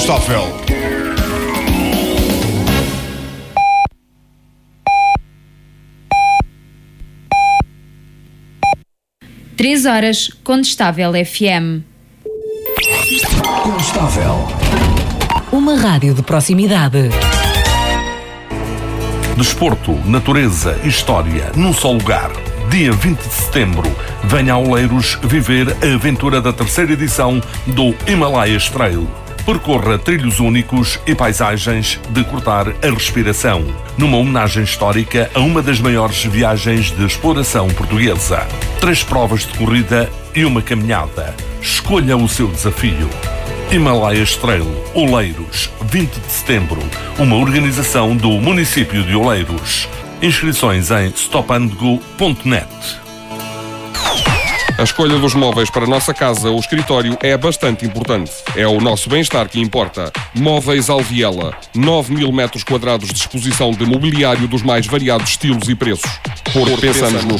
Condestável. Três horas, Condestável FM. Condestável. Uma rádio de proximidade. Desporto, natureza e história num só lugar. Dia 20 de setembro, venha a Oleiros viver a aventura da terceira edição do Himalayas Trail. Percorra trilhos únicos e paisagens de cortar a respiração, numa homenagem histórica a uma das maiores viagens de exploração portuguesa. 3 provas de corrida e uma caminhada. Escolha o seu desafio. Himalayas Trail, Oleiros, 20 de setembro. Uma organização do município de Oleiros. Inscrições em stopandgo.net. A escolha dos móveis para a nossa casa ou escritório é bastante importante. É o nosso bem-estar que importa. Móveis Alviela. 9.000 metros quadrados de exposição de mobiliário dos mais variados estilos e preços. Porque pensamos no